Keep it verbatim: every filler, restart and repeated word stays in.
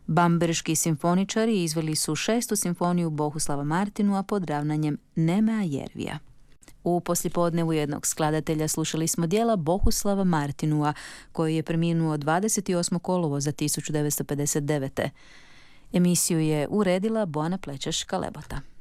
Bamberški simfoničari izveli su šestu simfoniju Bohuslava Martinua pod ravnanjem Nemea Jervija. U poslijepodnevu jednog skladatelja slušali smo djela Bohuslava Martinua, koji je preminuo dvadeset osmog kolovoza tisuću devetsto pedeset devete. Emisiju je uredila Bojana Plečeš-Kalebota.